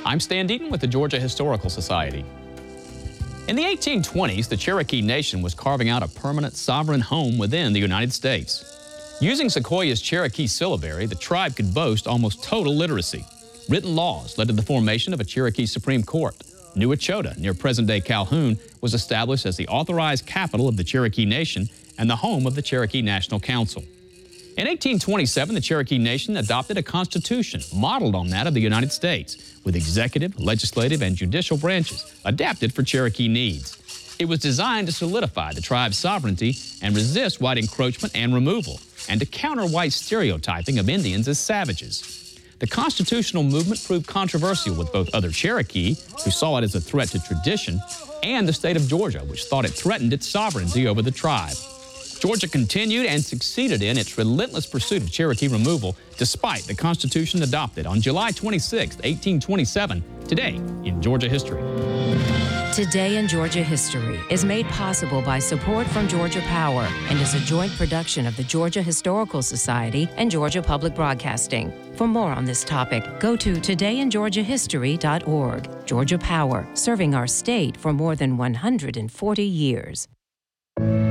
I'm Stan Deaton with the Georgia Historical Society. In the 1820s, the Cherokee Nation was carving out a permanent sovereign home within the United States. Using Sequoyah's Cherokee syllabary, the tribe could boast almost total literacy. Written laws led to the formation of a Cherokee Supreme Court. New Echota, near present-day Calhoun, was established as the authorized capital of the Cherokee Nation and the home of the Cherokee National Council. In 1827, the Cherokee Nation adopted a constitution modeled on that of the United States, with executive, legislative, and judicial branches adapted for Cherokee needs. It was designed to solidify the tribe's sovereignty and resist white encroachment and removal, and to counter white stereotyping of Indians as savages. The constitutional movement proved controversial with both other Cherokee, who saw it as a threat to tradition, and the state of Georgia, which thought it threatened its sovereignty over the tribe. Georgia continued and succeeded in its relentless pursuit of Cherokee removal despite the Constitution adopted on July 26, 1827, today in Georgia history. Today in Georgia History is made possible by support from Georgia Power and is a joint production of the Georgia Historical Society and Georgia Public Broadcasting. For more on this topic, go to todayingeorgiahistory.org. Georgia Power, serving our state for more than 140 years.